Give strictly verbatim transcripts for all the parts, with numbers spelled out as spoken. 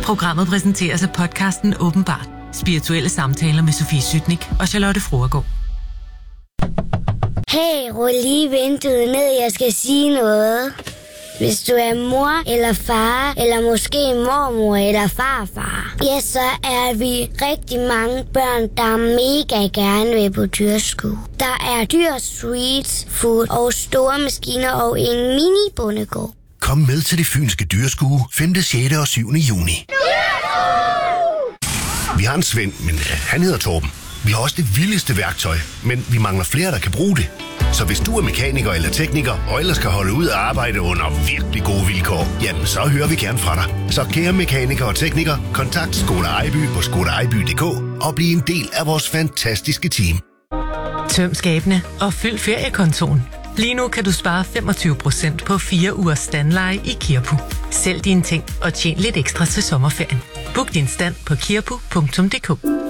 Programmet præsenteres af podcasten Åbenbart. Spirituelle samtaler med Sofie Sytnik og Charlotte Fruergaard. Hey, rul lige vinduet ned, jeg skal sige noget. Hvis du er mor eller far, eller måske mormor eller farfar, ja, så er vi rigtig mange børn, der mega gerne vil på dyrskue. Der er dyr, street food og store maskiner og en mini-bondegård. Kom med til det fynske dyrskue femte, sjette og syvende juni. Vi har en Svend, men han hedder Torben. Vi har også det vildeste værktøj, men vi mangler flere, der kan bruge det. Så hvis du er mekaniker eller tekniker, og ellers skal holde ud og arbejde under virkelig gode vilkår, jamen så hører vi gerne fra dig. Så kære mekanikere og teknikere, kontakt Skoda Ejby på skoda ejby punktum d k og bliv en del af vores fantastiske team. Tøm skabene og fyld feriekontoen. Lige nu kan du spare femogtyve procent på fire ugers standleje i Kirpu. Sælg dine ting og tjen lidt ekstra til sommerferien. Book din stand på kirpu punktum d k.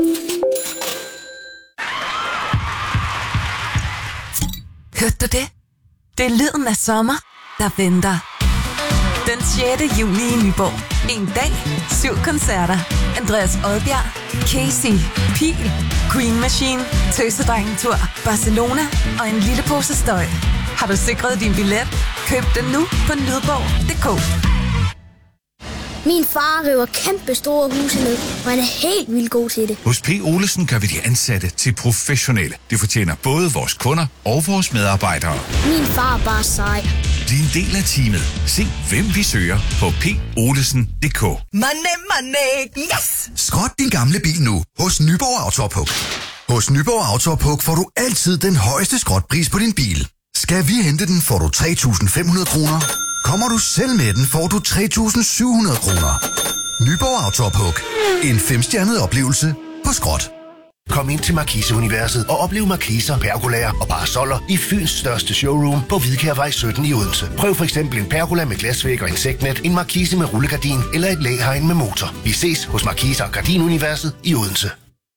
Hørte du det? Det er lyden af sommer, der venter. Den sjette juni i Nyborg. En dag, syv koncerter. Andreas Odbjerg, Casey, Pil, Queen Machine, Tøsedrengen-tur, Barcelona og en lille pose støj. Har du sikret din billet? Køb den nu på lydborg punktum d k. Min far river kæmpe store huse ned, og han er helt vildt god til det. Hos P. Olesen gør vi de ansatte til professionelle. Det fortjener både vores kunder og vores medarbejdere. Min far er bare sej. De er en del af teamet. Se, hvem vi søger på p olesen punktum d k. Money, money, yes! Skrot din gamle bil nu hos Nyborg Autopuk. Hos Nyborg Autopuk får du altid den højeste skrotpris på din bil. Skal vi hente den, får du tre tusind fem hundrede kroner. Kommer du selv med den, får du tre tusind syv hundrede kroner. Nyborg Autopuk. En femstjernet oplevelse på skrot. Kom ind til Markise-universet og oplev markiser, pergolaer og parasoller i Fyns største showroom på Hvidkærvej sytten i Odense. Prøv for eksempel en pergola med glasvæg og insektnet, en markise med rullegardin eller et læhegn med motor. Vi ses hos Markise og Gardinuniverset i Odense.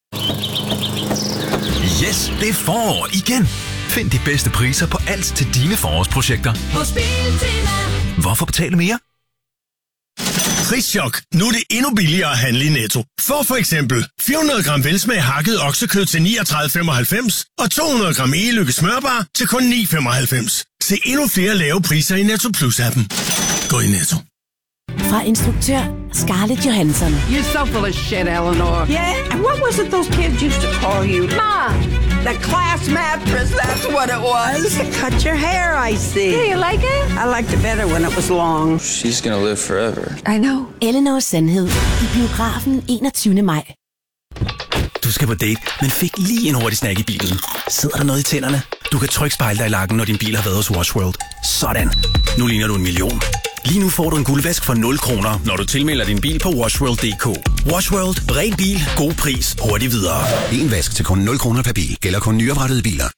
Yes, det er forår igen. Find de bedste priser på alt til dine forårsprojekter. Hos Biltema. Hvorfor betale mere? Prischok. Nu er det endnu billigere at handle i Netto. Få for eksempel fire hundrede gram velsmag hakket oksekød til niogtredive femoghalvfems og to hundrede gram e-lykke smørbar til kun ni femoghalvfems. Se endnu flere lave priser i Netto Plus-appen. Gå i Netto. Fra instruktør Scarlett Johansson. You're so full of shit, Eleanor. Yeah, and what was it those kids used to call you? Ma, the class mattress, that's what it was. Cut your hair, I see. Yeah, you like it? I liked it better when it was long. She's gonna live forever. I know. Eleanors Sandhed i biografen enogtyvende maj. Du skal på date, men fik lige en hurtig snack i bilen. Sidder der noget i tænderne? Du kan trykke spejle dig i lakken, når din bil har været hos Wash World. Sådan. Nu ligner du en million. Lige nu får du en guldvask for nul kroner, når du tilmelder din bil på washworld punktum d k. Wash World. Ren bil. God pris. Hurtigt videre. En vask til kun nul kroner per bil. Gælder kun nyoprettede biler.